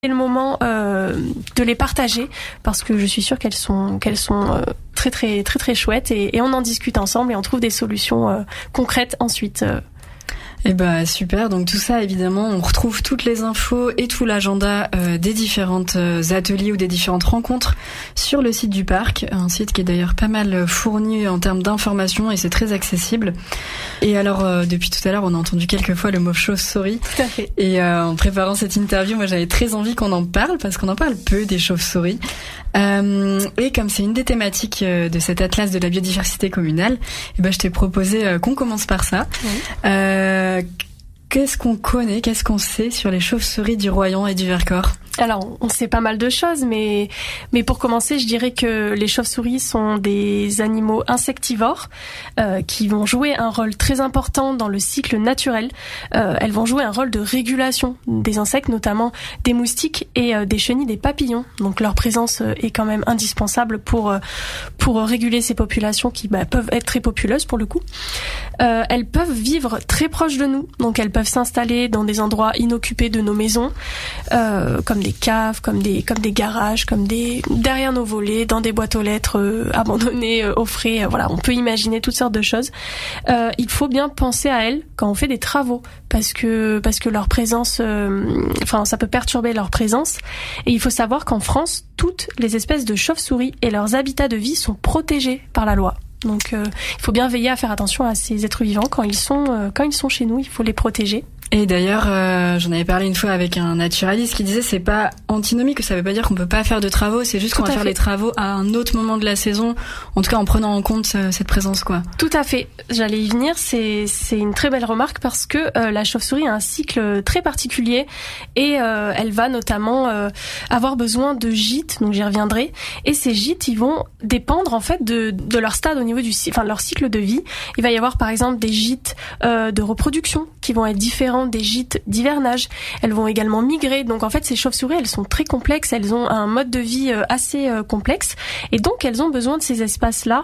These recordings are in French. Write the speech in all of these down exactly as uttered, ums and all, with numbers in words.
C'est le moment euh, de les partager parce que je suis sûre qu'elles sont qu'elles sont euh, très très très très chouettes et, et on en discute ensemble et on trouve des solutions euh, concrètes ensuite. Euh. Eh ben super, donc tout ça évidemment on retrouve toutes les infos et tout l'agenda euh, des différentes euh, ateliers ou des différentes rencontres sur le site du parc, un site qui est d'ailleurs pas mal fourni en termes d'informations et c'est très accessible. Et alors euh, depuis tout à l'heure on a entendu quelques fois le mot chauve-souris. Tout à fait. Et euh, en préparant cette interview, moi j'avais très envie qu'on en parle parce qu'on en parle peu des chauves-souris. Euh, et comme c'est une des thématiques euh, de cet atlas de la biodiversité communale, eh ben je t'ai proposé euh, qu'on commence par ça. Oui. Euh, qu'est-ce qu'on connaît, qu'est-ce qu'on sait sur les chauves-souris du Royan et du Vercors ? Alors, on sait pas mal de choses, mais mais pour commencer, je dirais que les chauves-souris sont des animaux insectivores euh, qui vont jouer un rôle très important dans le cycle naturel. Euh, elles vont jouer un rôle de régulation des insectes, notamment des moustiques et euh, des chenilles, des papillons. Donc leur présence euh, est quand même indispensable pour euh, pour réguler ces populations qui bah, peuvent être très populeuses pour le coup. Euh, elles peuvent vivre très proches de nous, donc elles peuvent s'installer dans des endroits inoccupés de nos maisons, euh, comme des caves, comme des comme des garages, comme des derrière nos volets, dans des boîtes aux lettres euh, abandonnées euh, au frais. Euh, voilà, on peut imaginer toutes sortes de choses. Euh, il faut bien penser à elles quand on fait des travaux, parce que parce que leur présence, euh, enfin ça peut perturber leur présence. Et il faut savoir qu'en France, toutes les espèces de chauves-souris et leurs habitats de vie sont protégés par la loi. Donc euh, il faut bien veiller à faire attention à ces êtres vivants quand ils sont euh, quand ils sont chez nous, il faut les protéger. Et d'ailleurs, euh, j'en avais parlé une fois avec un naturaliste qui disait c'est pas antinomique, que ça veut pas dire qu'on peut pas faire de travaux, c'est juste Tout qu'on va faire fait. les travaux à un autre moment de la saison, en tout cas en prenant en compte euh, cette présence quoi. Tout à fait. J'allais y venir, c'est c'est une très belle remarque parce que euh, la chauve-souris a un cycle très particulier et euh, elle va notamment euh, avoir besoin de gîtes, donc j'y reviendrai. Et ces gîtes, ils vont dépendre en fait de de leur stade au niveau du enfin de leur cycle de vie. Il va y avoir par exemple des gîtes euh, de reproduction qui vont être différents des gîtes d'hivernage. Elles vont également migrer. Donc en fait, ces chauves-souris, elles sont très complexes. Elles ont un mode de vie assez euh, complexe. Et donc, elles ont besoin de ces espaces-là.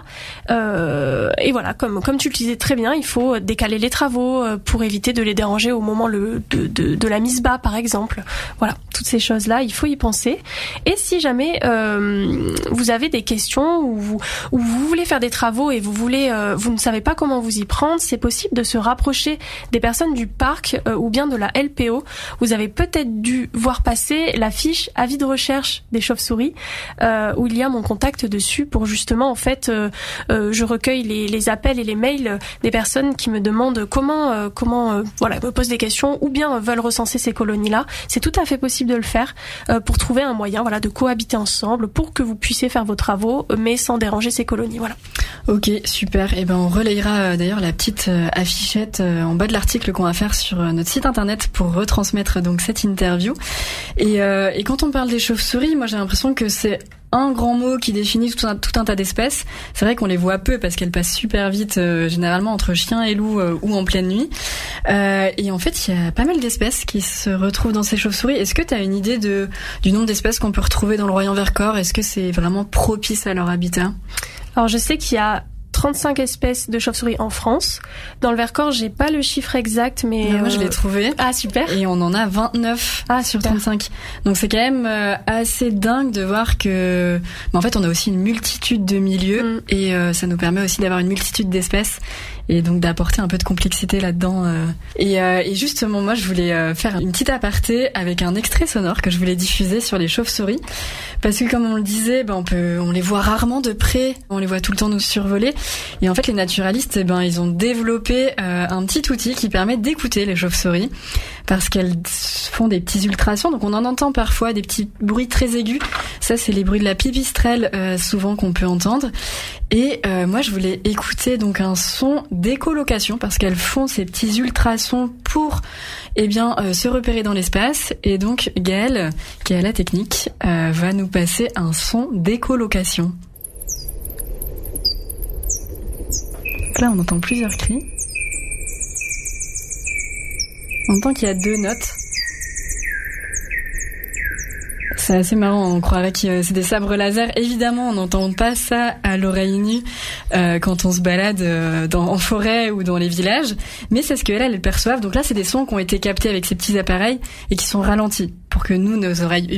Euh, et voilà, comme comme tu le disais très bien, il faut décaler les travaux euh, pour éviter de les déranger au moment le, de, de, de la mise bas, par exemple. Voilà, toutes ces choses-là, il faut y penser. Et si jamais euh, vous avez des questions ou vous, ou vous voulez faire des travaux et vous voulez, euh, vous ne savez pas comment vous y prendre, c'est possible de se rapprocher des personnes du parc euh, ou bien de la L P O. Vous avez peut-être dû voir passer la fiche avis de recherche des chauves-souris euh, où il y a mon contact dessus pour justement en fait euh, euh, je recueille les, les appels et les mails des personnes qui me demandent comment euh, comment euh, voilà me posent des questions ou bien veulent recenser ces colonies-là. C'est tout à fait possible de le faire euh, pour trouver un moyen voilà de cohabiter ensemble pour que vous puissiez faire vos travaux mais sans déranger ces colonies. Voilà. Ok, super. Et ben on relayera euh, d'ailleurs la petite euh, affichette euh, en bas de l'article qu'on va faire sur euh, notre site internet pour retransmettre donc cette interview. Et, euh, et quand on parle des chauves-souris, moi j'ai l'impression que c'est un grand mot qui définit tout un, tout un tas d'espèces. C'est vrai qu'on les voit peu parce qu'elles passent super vite, euh, généralement entre chiens et loups euh, ou en pleine nuit. Euh, et en fait, il y a pas mal d'espèces qui se retrouvent dans ces chauves-souris. Est-ce que tu as une idée de, du nombre d'espèces qu'on peut retrouver dans le Royan-Vercors ? Est-ce que c'est vraiment propice à leur habitat ? Alors je sais qu'il y a trente-cinq espèces de chauves-souris en France. Dans le Vercors, j'ai pas le chiffre exact, mais... Non, moi, je l'ai trouvé. Ah, super. Et on en a vingt-neuf ah, sur trente-cinq. Donc, c'est quand même euh, assez dingue de voir que... Mais en fait, on a aussi une multitude de milieux mm. et euh, ça nous permet aussi d'avoir une multitude d'espèces et donc d'apporter un peu de complexité là-dedans. Euh. Et, euh, et justement, moi, je voulais euh, faire une petite aparté avec un extrait sonore que je voulais diffuser sur les chauves-souris. Parce que, comme on le disait, ben, on peut, on les voit rarement de près. On les voit tout le temps nous survoler. Et en fait, les naturalistes, eh ben, ils ont développé euh, un petit outil qui permet d'écouter les chauves-souris parce qu'elles font des petits ultrasons. Donc, on en entend parfois des petits bruits très aigus. Ça, c'est les bruits de la pipistrelle, euh, souvent qu'on peut entendre. Et euh, moi, je voulais écouter donc un son d'écholocation parce qu'elles font ces petits ultrasons pour, eh bien, euh, se repérer dans l'espace. Et donc, Gaëlle, qui a la technique, euh, va nous passer un son d'écholocation. Là, on entend plusieurs cris. On entend qu'il y a deux notes. C'est assez marrant, on croirait que c'est des sabres laser. Évidemment, on n'entend pas ça à l'oreille nue euh, quand on se balade euh, dans, en forêt ou dans les villages, mais c'est ce qu'elles, elles perçoivent. Donc là, c'est des sons qui ont été captés avec ces petits appareils et qui sont ralentis pour que nous, nos oreilles